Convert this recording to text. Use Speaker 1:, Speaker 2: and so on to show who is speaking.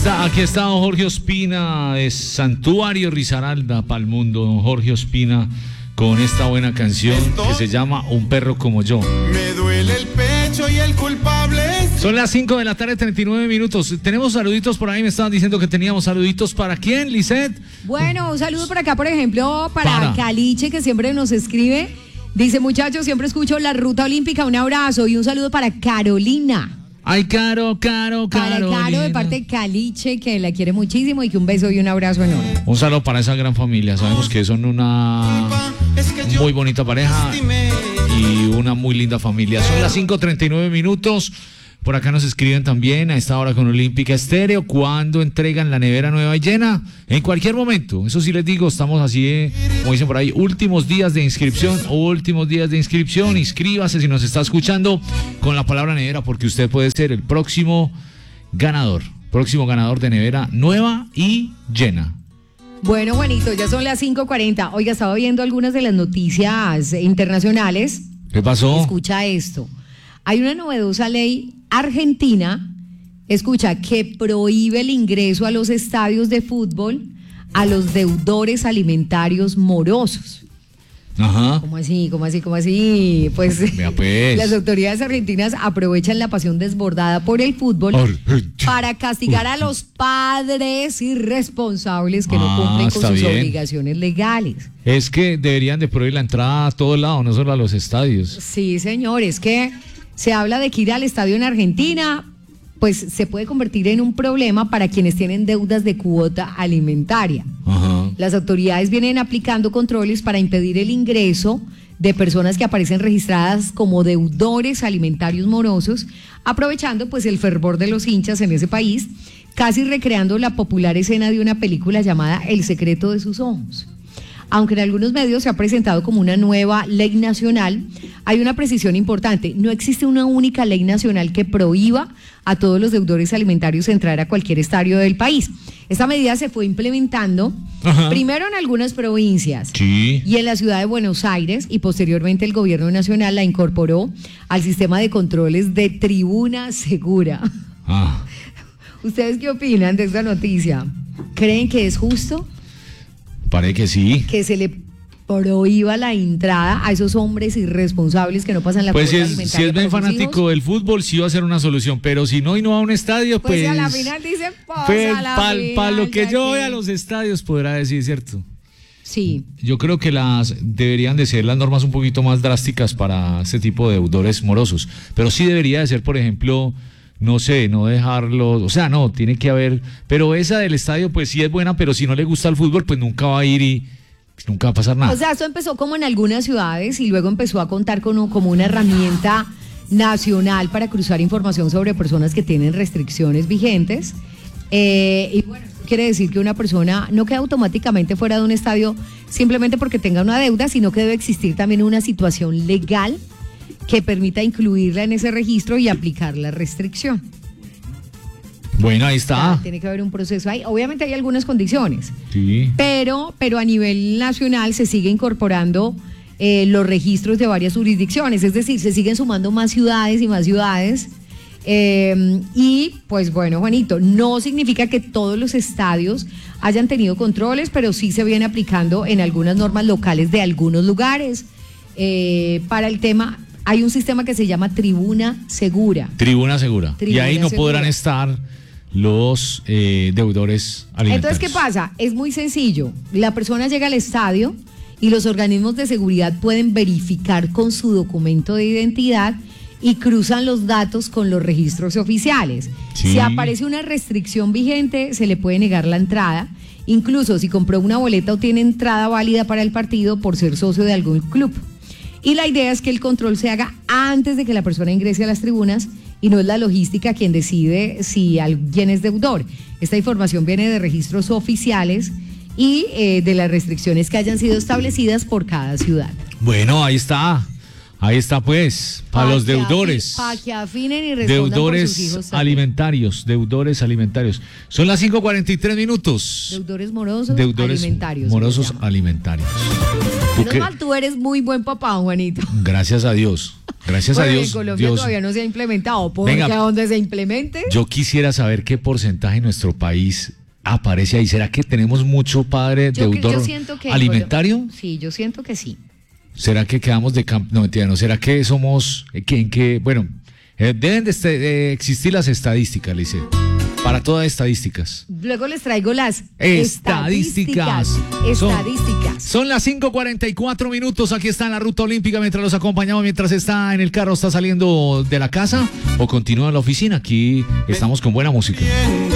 Speaker 1: Aquí está don Jorge Ospina, es Santuario Risaralda para el mundo, don Jorge Ospina, con esta buena canción que se llama Un perro como yo.
Speaker 2: Me duele el pecho y el culpable es...
Speaker 1: Son las 5 de la tarde, 39 minutos. Tenemos saluditos por ahí, me estaban diciendo que teníamos saluditos. ¿Para quién, Lisette?
Speaker 3: Bueno, un saludo por acá, por ejemplo, para Caliche, que siempre nos escribe. Dice, muchachos, siempre escucho la Ruta Olímpica, un abrazo y un saludo para Carolina.
Speaker 1: Ay, Caro.
Speaker 3: Para Caro, de parte de Caliche, que la quiere muchísimo y que un beso y un abrazo enorme.
Speaker 1: Un saludo para esa gran familia. Sabemos que son una muy bonita pareja y una muy linda familia. Son las 5:39 minutos. Por acá nos escriben también a esta hora con Olímpica Estéreo. ¿Cuándo entregan la nevera nueva y llena? En cualquier momento. Eso sí les digo, estamos así, como dicen por ahí, últimos días de inscripción. Inscríbase si nos está escuchando con la palabra nevera, porque usted puede ser el próximo ganador de nevera nueva y llena.
Speaker 3: Bueno, Juanito, ya son las 5:40. Oiga, estaba viendo algunas de las noticias internacionales.
Speaker 1: ¿Qué pasó?
Speaker 3: Escucha esto. Hay una novedosa ley argentina, escucha, que prohíbe el ingreso a los estadios de fútbol a los deudores alimentarios morosos.
Speaker 1: Ajá.
Speaker 3: ¿Cómo así? Pues, las autoridades argentinas aprovechan la pasión desbordada por el fútbol para castigar a los padres irresponsables que no cumplen con sus obligaciones legales.
Speaker 1: Es que deberían de prohibir la entrada a todos lados, no solo a los estadios.
Speaker 3: Sí, señor, es que se habla de que ir al estadio en Argentina, pues se puede convertir en un problema para quienes tienen deudas de cuota alimentaria.
Speaker 1: Ajá.
Speaker 3: Las autoridades vienen aplicando controles para impedir el ingreso de personas que aparecen registradas como deudores alimentarios morosos, aprovechando pues el fervor de los hinchas en ese país, casi recreando la popular escena de una película llamada El secreto de sus ojos. Aunque en algunos medios se ha presentado como una nueva ley nacional, hay una precisión importante. No existe una única ley nacional que prohíba a todos los deudores alimentarios entrar a cualquier estadio del país. Esta medida se fue implementando primero en algunas provincias y en la ciudad de Buenos Aires, y posteriormente el gobierno nacional la incorporó al sistema de controles de Tribuna Segura. ¿Ustedes qué opinan de esta noticia? ¿Creen que es justo?
Speaker 1: Parece que sí.
Speaker 3: Que se le prohíba la entrada a esos hombres irresponsables que no pasan la cuota alimentaria.
Speaker 1: Pues si es bien fanático del fútbol, sí va a ser una solución, pero si no y no va a un estadio, pues
Speaker 3: a la final dicen,
Speaker 1: para lo que yo voy a los estadios podrá decir, ¿cierto?
Speaker 3: Sí.
Speaker 1: Yo creo que deberían de ser las normas un poquito más drásticas para este tipo de deudores morosos, pero sí debería de ser, por ejemplo, no sé, no dejarlo, o sea, no, tiene que haber, pero esa del estadio pues sí es buena, pero si no le gusta el fútbol pues nunca va a ir y nunca va a pasar nada.
Speaker 3: O sea, esto empezó como en algunas ciudades y luego empezó a contar como una herramienta nacional para cruzar información sobre personas que tienen restricciones vigentes, y bueno, esto quiere decir que una persona no queda automáticamente fuera de un estadio simplemente porque tenga una deuda, sino que debe existir también una situación legal que permita incluirla en ese registro y aplicar la restricción.
Speaker 1: Bueno, ahí está.
Speaker 3: Tiene que haber un proceso ahí. Obviamente hay algunas condiciones.
Speaker 1: Sí.
Speaker 3: Pero a nivel nacional se sigue incorporando los registros de varias jurisdicciones. Es decir, se siguen sumando más ciudades y más ciudades. Y pues bueno, Juanito, no significa que todos los estadios hayan tenido controles, pero sí se viene aplicando en algunas normas locales de algunos lugares. Para el tema, hay un sistema que se llama Tribuna Segura. Y ahí no podrán estar los deudores alimentarios. Entonces, ¿qué pasa? Es muy sencillo. La persona llega al estadio y los organismos de seguridad pueden verificar con su documento de identidad y cruzan los datos con los registros oficiales.
Speaker 1: Sí.
Speaker 3: Si aparece una restricción vigente, se le puede negar la entrada. Incluso si compró una boleta o tiene entrada válida para el partido por ser socio de algún club. Y la idea es que el control se haga antes de que la persona ingrese a las tribunas y no es la logística quien decide si alguien es deudor. Esta información viene de registros oficiales y de las restricciones que hayan sido establecidas por cada ciudad.
Speaker 1: Bueno, ahí está pues, para los deudores.
Speaker 3: Para que afinen y respondan
Speaker 1: deudores
Speaker 3: por sus hijos
Speaker 1: alimentarios. Son las 5:43 minutos.
Speaker 3: Deudores morosos alimentarios.
Speaker 1: Morosos alimentarios.
Speaker 3: Menos mal, tú eres muy buen papá, Juanito.
Speaker 1: Gracias a Dios. Gracias
Speaker 3: Bueno,
Speaker 1: a Dios.
Speaker 3: en Colombia
Speaker 1: Dios.
Speaker 3: todavía no se ha implementado. Porque
Speaker 1: Venga.
Speaker 3: a donde se implemente.
Speaker 1: Yo quisiera saber qué porcentaje en nuestro país aparece ahí. ¿Será que tenemos mucho padre deudor
Speaker 3: siento que
Speaker 1: alimentario?
Speaker 3: Sí, yo siento que sí.
Speaker 1: ¿Será que quedamos de campo? No, mentira, no. ¿Será que somos, bueno, deben de existir las estadísticas, Lice, para todas estadísticas.
Speaker 3: Luego les traigo las
Speaker 1: Estadísticas.
Speaker 3: Estadísticas.
Speaker 1: Son las 5:44 minutos. Aquí está en la ruta olímpica mientras los acompañamos, mientras está en el carro, está saliendo de la casa o continúa en la oficina. Aquí estamos con buena música.